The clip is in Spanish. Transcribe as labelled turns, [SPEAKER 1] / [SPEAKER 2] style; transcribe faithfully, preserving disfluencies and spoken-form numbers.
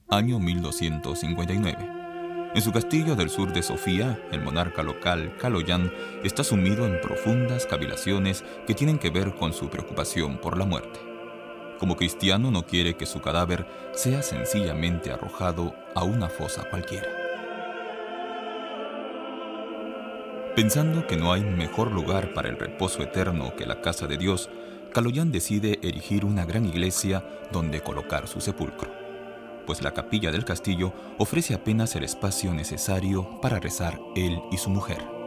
[SPEAKER 1] año mil doscientos cincuenta y nueve. En su castillo del sur de Sofía, el monarca local, Kaloyan, está sumido en profundas cavilaciones que tienen que ver con su preocupación por la muerte. Como cristiano, no quiere que su cadáver sea sencillamente arrojado a una fosa cualquiera. Pensando que no hay mejor lugar para el reposo eterno que la casa de Dios, Kaloyan decide erigir una gran iglesia donde colocar su sepulcro, pues la capilla del castillo ofrece apenas el espacio necesario para rezar él y su mujer.